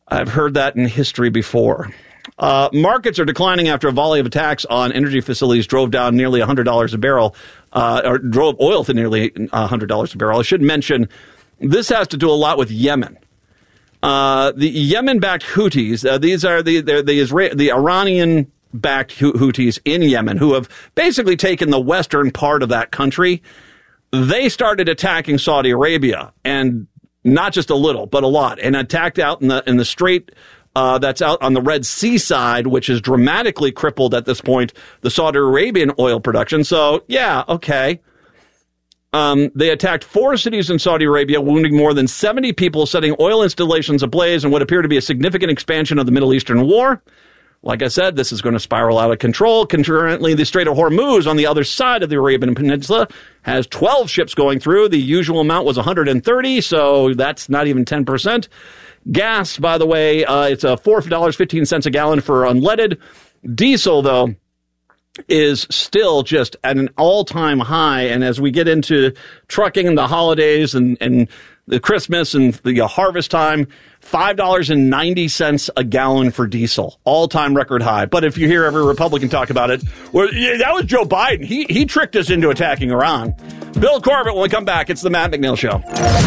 I've heard that in history before. Markets are declining after a volley of attacks on energy facilities drove down nearly $100 a barrel, or drove oil to nearly $100 a barrel. I should mention this has to do a lot with Yemen. The Yemen-backed Houthis, these are the Iranian-backed Houthis in Yemen, who have basically taken the western part of that country. They started attacking Saudi Arabia, and not just a little, but a lot, and attacked out in the Strait that's out on the Red Sea side, which is dramatically crippled at this point, the Saudi Arabian oil production. So, yeah, okay. They attacked 4 cities in Saudi Arabia, wounding more than 70 people, setting oil installations ablaze in what appeared to be a significant expansion of the Middle Eastern war. Like I said, this is going to spiral out of control. Concurrently, the Strait of Hormuz on the other side of the Arabian Peninsula has 12 ships going through. The usual amount was 130, so that's not even 10%. Gas, by the way, it's $4.15 a gallon for unleaded. Diesel, though, is still just at an all-time high. And as we get into trucking and the holidays and the Christmas and the harvest time, $5.90 a gallon for diesel, all-time record high. But if you hear every Republican talk about it, well, yeah, that was Joe Biden. He tricked us into attacking Iran. Bill Corbett, when we come back, it's the Matt McNeil Show.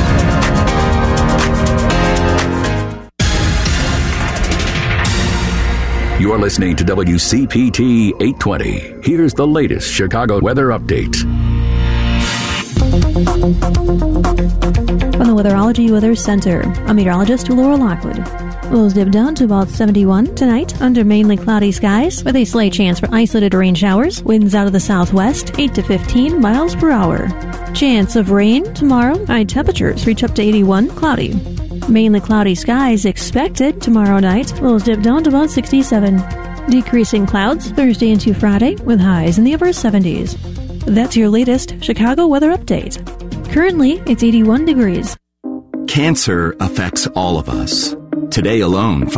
You're listening to WCPT 820. Here's the latest Chicago weather update. From the Weatherology Weather Center, I'm meteorologist Laura Lockwood. We'll dip down to about 71 tonight under mainly cloudy skies with a slight chance for isolated rain showers. Winds out of the southwest, 8 to 15 miles per hour. Chance of rain tomorrow. High temperatures reach up to 81, cloudy. Mainly cloudy skies expected tomorrow night. We'll dip down to about 67. Decreasing clouds Thursday into Friday with highs in the upper 70s. That's your latest Chicago weather update. Currently, it's 81 degrees. Cancer affects all of us. Today alone,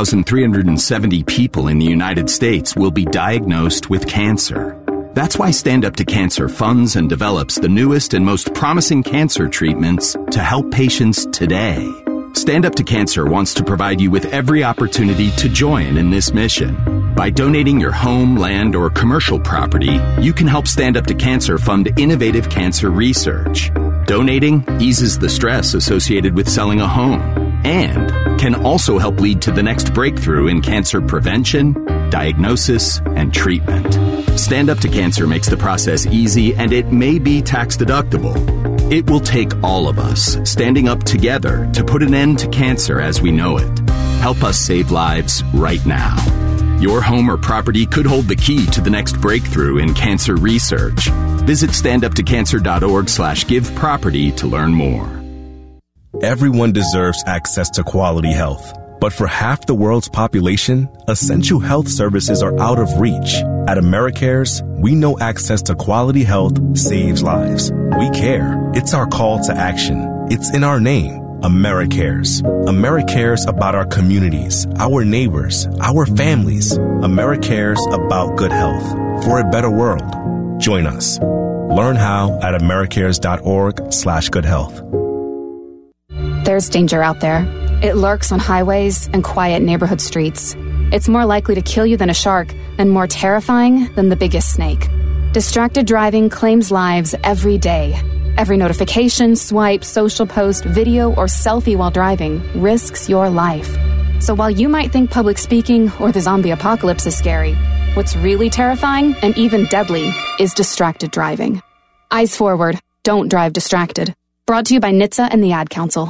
5,370 people in the United States will be diagnosed with cancer. That's why Stand Up to Cancer funds and develops the newest and most promising cancer treatments to help patients today. Stand Up to Cancer wants to provide you with every opportunity to join in this mission. By donating your home, land, or commercial property, you can help Stand Up to Cancer fund innovative cancer research. Donating eases the stress associated with selling a home and can also help lead to the next breakthrough in cancer prevention, diagnosis, and treatment. Stand Up to Cancer makes the process easy, and it may be tax deductible. It will take all of us standing up together to put an end to cancer as we know it. Help us save lives right now. Your home or property could hold the key to the next breakthrough in cancer research. Visit standuptocancer.org/giveproperty to learn more. Everyone deserves access to quality health. But for half the world's population, essential health services are out of reach. At AmeriCares, we know access to quality health saves lives. We care. It's our call to action. It's in our name. AmeriCares. AmeriCares about our communities, our neighbors, our families. AmeriCares about good health for a better world. Join us. Learn how at americares.org/goodhealth. There's danger out there. It lurks on highways and quiet neighborhood streets. It's more likely to kill you than a shark and more terrifying than the biggest snake. Distracted driving claims lives every day. Every notification, swipe, social post, video, or selfie while driving risks your life. So while you might think public speaking or the zombie apocalypse is scary, what's really terrifying and even deadly is distracted driving. Eyes forward. Don't drive distracted. Brought to you by NHTSA and the Ad Council.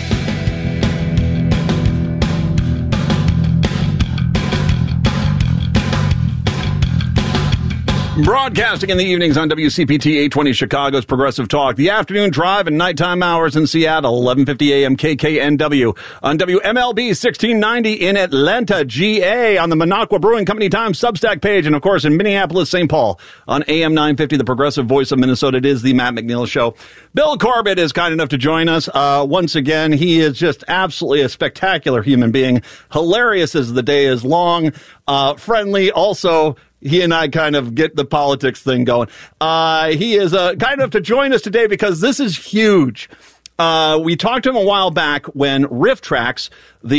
Broadcasting in the evenings on WCPT 820 Chicago's Progressive Talk. The afternoon drive and nighttime hours in Seattle, 1150 AM KKNW. On WMLB 1690 in Atlanta, GA. On the Minocqua Brewing Company Times Substack page. And, of course, in Minneapolis, St. Paul. On AM 950, the Progressive Voice of Minnesota. It is the Matt McNeil Show. Bill Corbett is kind enough to join us. Once again, he is just absolutely a spectacular human being. Hilarious as the day is long. Friendly also. He and I kind of get the politics thing going. He is kind enough to join us today because this is huge. We talked to him a while back when RiffTrax, the